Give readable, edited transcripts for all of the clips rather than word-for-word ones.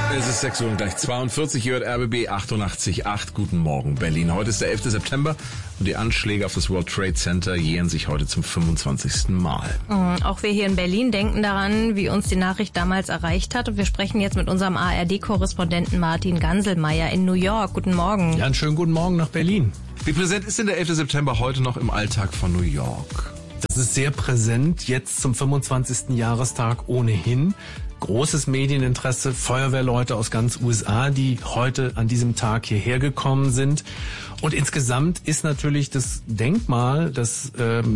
Es ist 6 Uhr und gleich 42, hier hört RBB 88.8. Guten Morgen, Berlin. Heute ist der 11. September und die Anschläge auf das World Trade Center jähren sich heute zum 25. Mal. Auch wir hier in Berlin denken daran, wie uns die Nachricht damals erreicht hat. Und wir sprechen jetzt mit unserem ARD-Korrespondenten Martin Ganselmeier in New York. Guten Morgen. Ja, einen schönen guten Morgen nach Berlin. Wie präsent ist denn der 11. September heute noch im Alltag von New York? Das ist sehr präsent, jetzt zum 25. Jahrestag ohnehin. Großes Medieninteresse, Feuerwehrleute aus ganz USA, die heute an diesem Tag hierher gekommen sind. Und insgesamt ist natürlich das Denkmal, das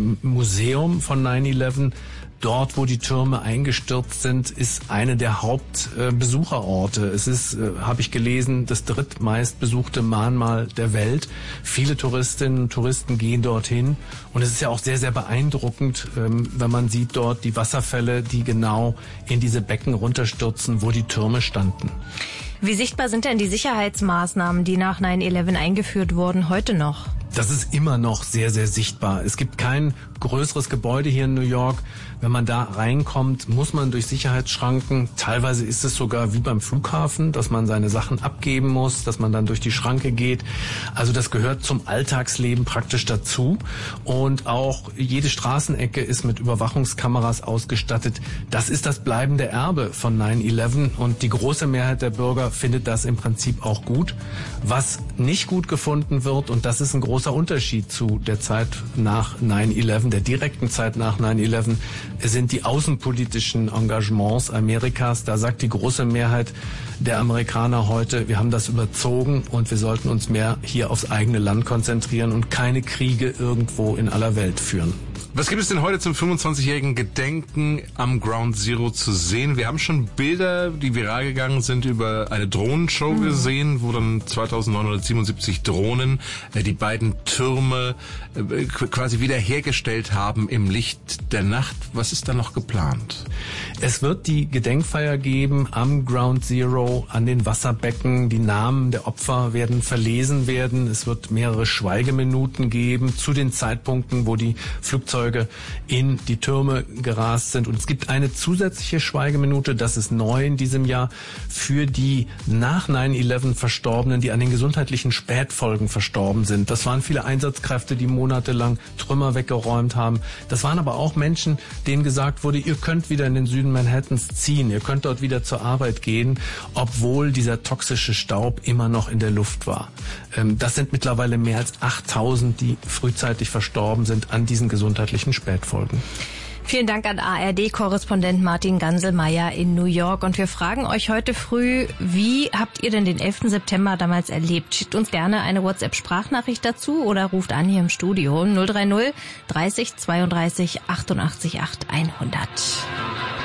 Museum von 9/11, dort, wo die Türme eingestürzt sind, ist eine der Hauptbesucherorte. Es ist, habe ich gelesen, das drittmeist besuchte Mahnmal der Welt. Viele Touristinnen und Touristen gehen dorthin. Und es ist ja auch sehr, sehr beeindruckend, wenn man sieht dort die Wasserfälle, die genau in diese Becken runterstürzen, wo die Türme standen. Wie sichtbar sind denn die Sicherheitsmaßnahmen, die nach 9/11 eingeführt wurden, heute noch? Das ist immer noch sehr, sehr sichtbar. Es gibt kein größeres Gebäude hier in New York. Wenn man da reinkommt, muss man durch Sicherheitsschranken. Teilweise ist es sogar wie beim Flughafen, dass man seine Sachen abgeben muss, dass man dann durch die Schranke geht. Also das gehört zum Alltagsleben praktisch dazu. Und auch jede Straßenecke ist mit Überwachungskameras ausgestattet. Das ist das bleibende Erbe von 9/11 und die große Mehrheit der Bürger findet das im Prinzip auch gut. Was nicht gut gefunden wird, und das ist ein großer Unterschied zu der Zeit nach 9/11, der direkten Zeit nach 9/11, sind die außenpolitischen Engagements Amerikas. Da sagt die große Mehrheit der Amerikaner heute, wir haben das überzogen und wir sollten uns mehr hier aufs eigene Land konzentrieren und keine Kriege irgendwo in aller Welt führen. Was gibt es denn heute zum 25-jährigen Gedenken am Ground Zero zu sehen? Wir haben schon Bilder, die viral gegangen sind, über eine Drohnenshow gesehen, wo dann 2977 Drohnen die beiden Türme quasi wiederhergestellt haben im Licht der Nacht. Was ist da noch geplant? Es wird die Gedenkfeier geben am Ground Zero, an den Wasserbecken. Die Namen der Opfer werden verlesen werden. Es wird mehrere Schweigeminuten geben zu den Zeitpunkten, wo die Flugzeuge in die Türme gerast sind. Und es gibt eine zusätzliche Schweigeminute, das ist neu in diesem Jahr, für die nach 9/11 Verstorbenen, die an den gesundheitlichen Spätfolgen verstorben sind. Das waren viele Einsatzkräfte, die monatelang Trümmer weggeräumt haben. Das waren aber auch Menschen, denen gesagt wurde, ihr könnt wieder in den Süden Manhattans ziehen, ihr könnt dort wieder zur Arbeit gehen, obwohl dieser toxische Staub immer noch in der Luft war. Das sind mittlerweile mehr als 8000, die frühzeitig verstorben sind an diesen gesundheitlichen Spätfolgen. Vielen Dank an ARD-Korrespondent Martin Ganselmeier in New York. Und wir fragen euch heute früh, wie habt ihr denn den 11. September damals erlebt? Schickt uns gerne eine WhatsApp-Sprachnachricht dazu oder ruft an hier im Studio 030 30 32 88 8 100.